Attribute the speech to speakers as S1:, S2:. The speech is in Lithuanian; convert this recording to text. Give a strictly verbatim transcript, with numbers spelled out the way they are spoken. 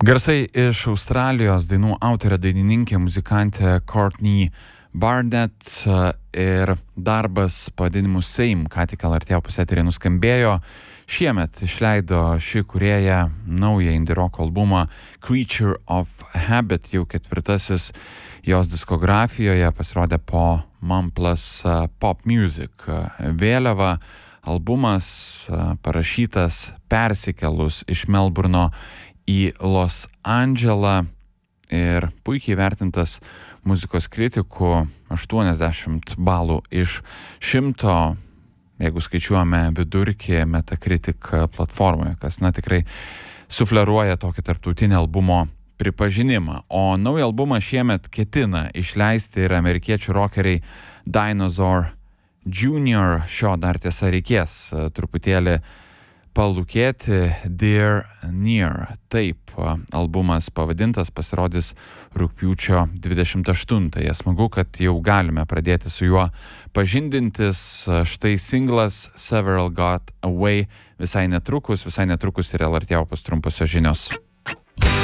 S1: Garsai iš Australijos, dainų autorė, dainininkė, muzikantė Courtney Barnett ir darbas pavadinimu Same, ką tik L R T opus eteryje nuskambėjo. Šiemet išleido ši kūrėja naują indie rock albumą Creature of Habit, jau ketvirtasis jos diskografijoje, pasirodė po Mum Plus Pop Music vėliava. Albumas parašytas persikelus iš Melburno į Los Andželą ir puikiai vertintas muzikos kritikų, aštuoniasdešimt balų iš šimto, jeigu skaičiuojame vidurkį Metacritic platformoje, kas na tikrai sufleruoja tokį tarptautinį albumo pripažinimą. O naują albumą šiemet ketina išleisti ir amerikiečių rockeriai Dinosaur Junior. Šio dar tiesa reikės truputėlį palūkėti. Dear Near. Taip, albumas pavadintas, pasirodys rugpjūčio dvidešimt aštuntąją. Smagu, kad jau galime pradėti su juo pažindintis. Štai singlas Several Got Away visai netrukus, visai netrukus ir L R T opus trumposios žinios.